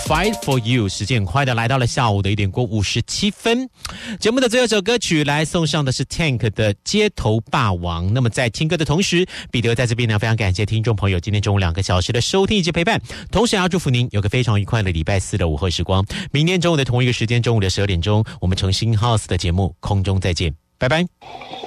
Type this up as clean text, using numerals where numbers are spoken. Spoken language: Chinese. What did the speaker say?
Fight for You， 时间很快的来到了下午的1点过57分。节目的最后一首歌曲来送上的是 Tank 的街头霸王。那么在听歌的同时，彼得在这边呢非常感谢听众朋友今天中午2个小时的收听以及陪伴，同时也要祝福您有个非常愉快的礼拜四的午后时光。明天中午的同一个时间，中午的12点钟，我们重新 House 的节目空中再见，拜拜。